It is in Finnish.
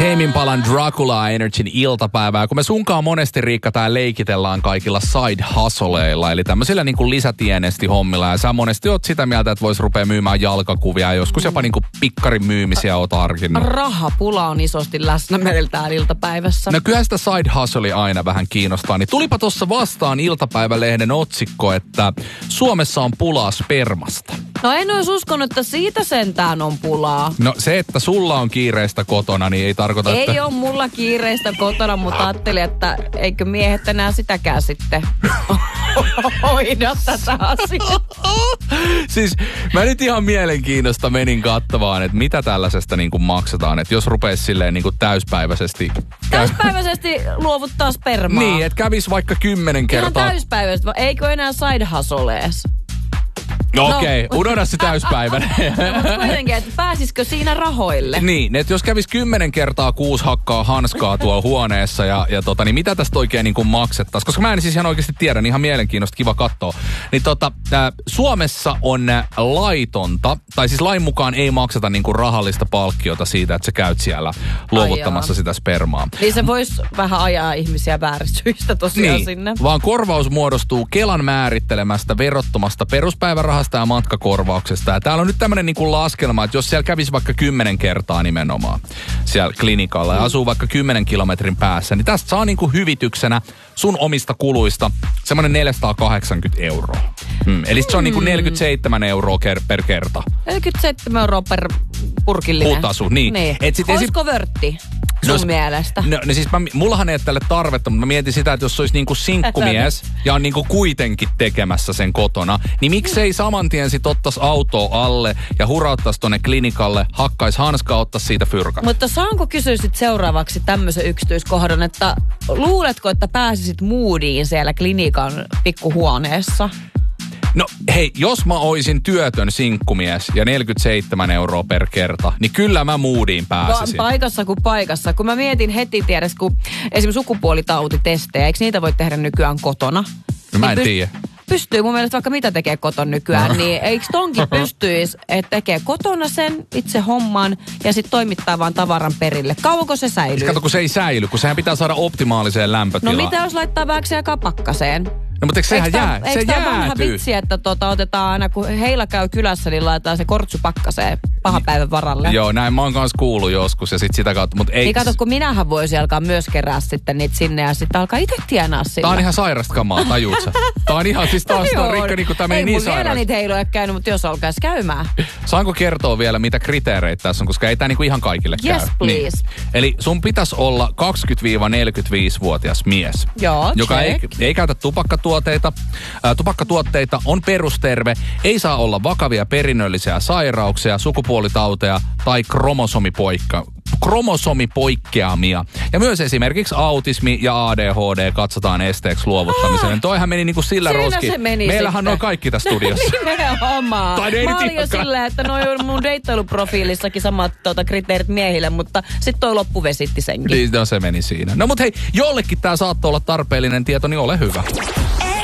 Tame Impalan Dracula Energyn iltapäivää, kun me sunkaan monesti, Riikka, tää leikitellaan kaikilla side hustleilla, eli tämmöisillä niinku lisätienesti hommilla, ja sä monesti oot sitä mieltä, että vois rupea myymään jalkakuvia, ja joskus jopa niinku pikkarin myymisiä oot harkinnut. Rahapula on isosti läsnä meillä täällä iltapäivässä. No kyllä sitä side hustle aina vähän kiinnostaa, niin tulipa tossa vastaan iltapäivälehden otsikko, että Suomessa on pulaa spermasta. No en olisi uskonut, että siitä sentään on pulaa. No se, että sulla on kiireistä kotona, niin ei tarkoita, että... Ei ole mulla kiireistä kotona, mutta ajattelin, että eikö miehet enää sitäkään sitten hoida tätä asiaa. Siis mä nyt ihan mielenkiinnosta menin kattavaan, että mitä tällaisesta niin kuin maksetaan. Että jos rupeisi silleen niin kuin täyspäiväisesti... Täyspäiväisesti luovuttaa spermaa. Niin, että kävis vaikka 10 kertaa... Ihan täyspäiväisesti, eikö enää side hustlees? No okei, unohda se täyspäivänä. Mutta kuitenkin, että pääsisikö siinä rahoille? Niin, että jos kävis 10 kertaa 6 hakkaa hanskaa tuolla huoneessa niin mitä tästä oikein niin kuin maksettaisiin? Koska mä en siis ihan oikeasti tiedä, niin ihan mielenkiinnosta, kiva katsoa. Niin Suomessa on laitonta, tai siis lain mukaan ei makseta niin kuin rahallista palkkiota siitä, että sä käyt siellä luovuttamassa sitä spermaa. Niin se voisi vähän ajaa ihmisiä vääristyistä tosiaan niin, sinne. Vaan korvaus muodostuu Kelan määrittelemästä verottomasta peruspäivärahasta ja matkakorvauksesta. Ja täällä on nyt tämmönen niin kuin laskelma, että jos siellä kävisi vaikka 10 kertaa nimenomaan siellä klinikalla ja asuu vaikka 10 kilometrin päässä, niin tästä saa niin kuin hyvityksenä sun omista kuluista semmoinen 480 €. Eli se on niin kuin 47 € per kerta. 47 € per purkillinen. Putasu, niin. Olisiko vörtti sun mielestä? No siis mullahan ei ole tälle tarvetta, mutta mä mietin sitä, että jos olisi niinku sinkkumies ja on niinku kuitenkin tekemässä sen kotona, niin miksei saman tien sit ottais autoa alle ja hurauttais tonne klinikalle, hakkais hanskaa, ottais siitä fyrkat. Mutta saanko kysyä sit seuraavaksi tämmöisen yksityiskohdan, että luuletko, että pääsisit moodiin siellä klinikan pikkuhuoneessa? No hei, jos mä oisin työtön sinkkumies ja 47 € per kerta, niin kyllä mä moodiin pääsisin. Paikassa kuin paikassa. Kun mä mietin heti tiedäs, kun esimerkiksi sukupuolitautitestejä, eikö niitä voi tehdä nykyään kotona? No mä en tiedä. Pystyy mun mielestä vaikka mitä tekee kotona nykyään, niin eikö tonkin pystyisi, että tekee kotona sen itse homman ja sitten toimittaa vaan tavaran perille. Kauanko se säilyy? Kato, kun se ei säily, kun sehän pitää saada optimaaliseen lämpötilaan. No mitä jos laittaa vähäksi aikaa pakkaseen? No mutta eikö sehän jää? Se eikö tämä vanha vitsi, että otetaan aina, kun heillä käy kylässä, niin laitetaan se kortsu pakkaseen pahan päivän varalle? Joo, näin mä oon kanssa kuullut joskus ja sit sitä kautta, mutta ei... Niin kato, kun minähän voisin alkaa myös kerää sitten niitä sinne ja sitten alkaa itse tienaa sillä. Tää on ihan sairasta kamaa, tajuut sä? Tää on ihan siis taas Riikka, niin kun tää meni niin sairasta. Ei mun vielä niitä heiloja käynyt, mutta jos alkaisi käymään. Saanko kertoa vielä, mitä kriteereitä tässä on, koska ei tää niinku ihan kaikille käy. Yes, please. Niin. Eli sun pitäisi olla 20-45-vuotias mies. Joo, joka ei käytä tupakkatuotteita. Tupakkatuotteita, on perusterve, ei saa olla vakavia perinnöllisiä sairauksia, sukupuolitauteja tai kromosomipoikkeamia. Ja myös esimerkiksi autismi ja ADHD katsotaan esteeksi luovuttamiselle. Toihan meni niinku sillä roskiin. Meillähän on kaikki tässä studiossa. Nimenomaan. Mä olin jo silleen, että noi on mun deittailuprofiilissakin samat kriteerit miehille, mutta sit toi loppu vesitti senkin. Niin, no se meni siinä. No mut hei, jollekin tää saattoi olla tarpeellinen tieto, niin ole hyvä.